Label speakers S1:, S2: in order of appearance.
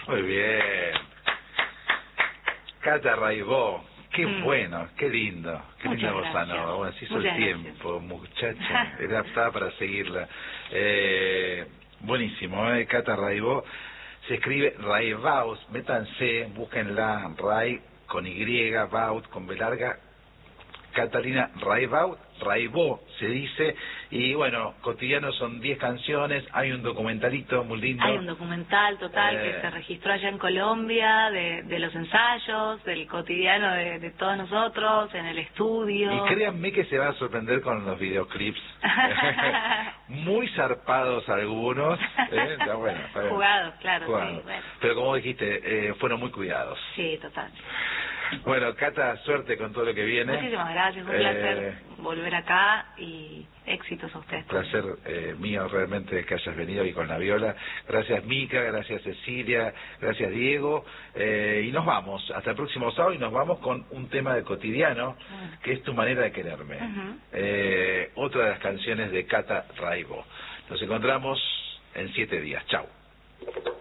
S1: Muy bien. Cata Raibó, qué bueno, qué lindo, qué linda bossa nova. Bueno, se hizo el tiempo, muchacha, estaba para seguirla. Buenísimo, Cata Raibó. Se escribe Raibaus, métanse, búsquenla, Ray con Y, Baut con B larga, Catalina Raibó se dice, y bueno, cotidiano son 10 canciones, hay un documentalito muy lindo.
S2: Hay un documental total que se registró allá en Colombia, de los ensayos, del cotidiano de todos nosotros, en el estudio.
S1: Y créanme que se va a sorprender con los videoclips. Muy zarpados algunos. Está bueno, está bien.
S2: Jugados, claro.
S1: Jugados.
S2: Sí, bueno.
S1: Pero como dijiste, fueron muy cuidados.
S2: Sí, total.
S1: Bueno, Cata, suerte con todo lo que viene.
S2: Muchísimas gracias, un placer volver acá y éxitos a ustedes.
S1: Placer mío realmente que hayas venido y con la viola. Gracias Mica, gracias Cecilia, gracias Diego. Y nos vamos, hasta el próximo sábado, y nos vamos con un tema de cotidiano, que es Tu manera de quererme. Otra de las canciones de Cata Raibó. Nos encontramos en 7 días. Chau.